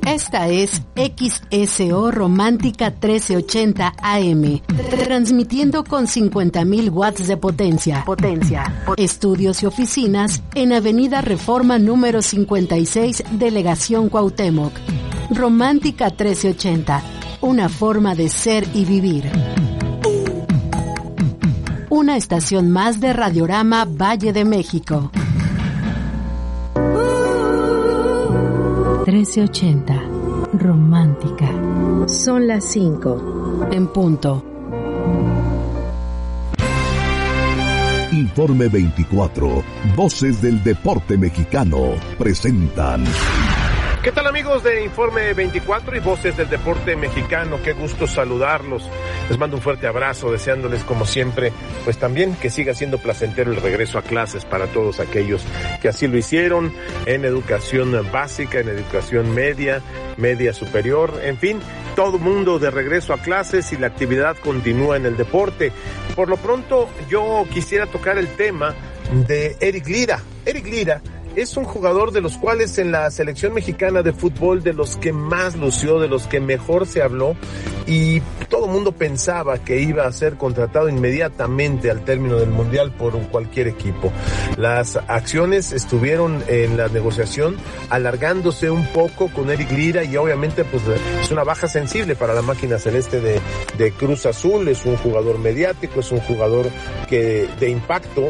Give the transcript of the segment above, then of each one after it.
Esta es XSO Romántica 1380 AM, transmitiendo con 50.000 watts de potencia. Estudios y oficinas en Avenida Reforma número 56, Delegación Cuauhtémoc. Romántica 1380, una forma de ser y vivir. Una estación más de Radiorama Valle de México. 1380, Romántica. Son las 5, en punto. Informe 24, Voces del Deporte Mexicano, presentan... ¿Qué tal, amigos de Informe 24 y Voces del Deporte Mexicano? Qué gusto saludarlos. Les mando un fuerte abrazo, deseándoles como siempre, pues también que siga siendo placentero el regreso a clases para todos aquellos que así lo hicieron en educación básica, en educación media superior, en fin, todo mundo de regreso a clases y la actividad continúa en el deporte. Por lo pronto, yo quisiera tocar el tema de Eric Lira. Eric Lira es un jugador de los cuales en la selección mexicana de fútbol, de los que más lució, de los que mejor se habló, y todo el mundo pensaba que iba a ser contratado inmediatamente al término del Mundial por cualquier equipo. Las acciones estuvieron en la negociación alargándose un poco con Eric Lira y obviamente pues es una baja sensible para la máquina celeste de Cruz Azul. Es un jugador mediático, es un jugador que de impacto,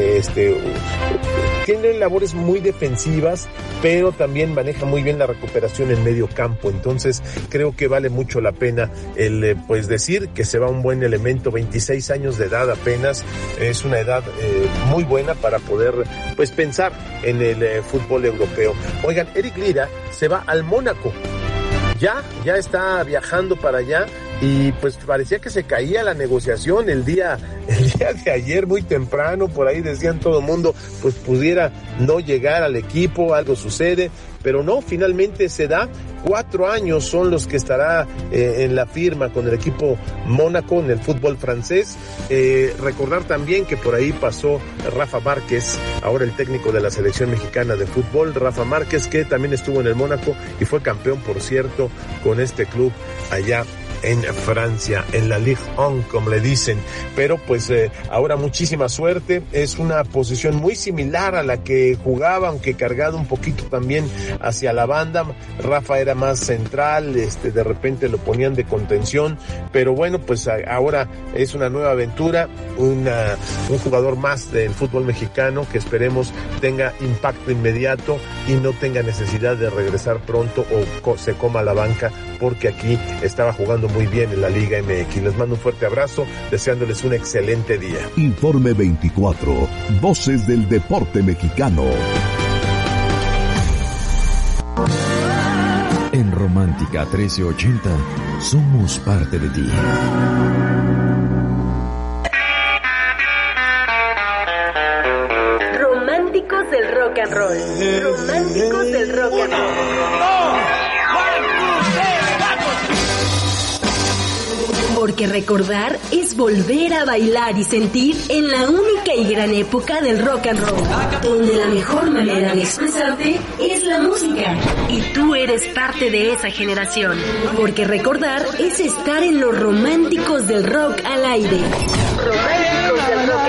tiene labores muy defensivas, pero también maneja muy bien la recuperación en medio campo. Entonces creo que vale mucho la pena el pues decir que se va un buen elemento. 26 años de edad apenas, es una edad muy buena para poder pues pensar en el fútbol europeo. Oigan, Eric Lira se va al Mónaco. Ya está viajando para allá y pues parecía que se caía la negociación el día de ayer muy temprano. Por ahí decían todo el mundo pues pudiera no llegar al equipo, algo sucede, pero no, finalmente se da. 4 años son los que estará en la firma con el equipo Mónaco en el fútbol francés. Recordar también que por ahí pasó Rafa Márquez, ahora el técnico de la selección mexicana de fútbol. Rafa Márquez, que también estuvo en el Mónaco y fue campeón, por cierto, con este club allá en Francia, en la Ligue 1, como le dicen. Pero pues ahora muchísima suerte. Es una posición muy similar a la que jugaba, aunque cargado un poquito también hacia la banda. Rafa era más central, de repente lo ponían de contención, pero bueno, pues ahora es una nueva aventura, un jugador más del fútbol mexicano que esperemos tenga impacto inmediato y no tenga necesidad de regresar pronto o se coma la banca, porque aquí estaba jugando muy bien en la Liga MX. Les mando un fuerte abrazo, deseándoles un excelente día. Informe 24, Voces del Deporte Mexicano. En Romántica 1380, somos parte de ti. Románticos del rock and roll. Románticos del rock and roll. Porque recordar es volver a bailar y sentir en la única y gran época del rock and roll, donde la mejor manera de expresarte es la música. Y tú eres parte de esa generación. Porque recordar es estar en los románticos del rock al aire. Románticos del rock